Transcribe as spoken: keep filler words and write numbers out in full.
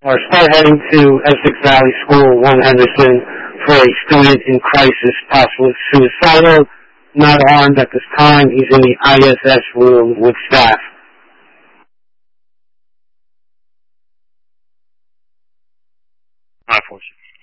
or start heading to Essex Valley School, one Henderson, for a student in crisis, possibly suicidal, not armed at this time. He's in the I S S room with staff. five four six.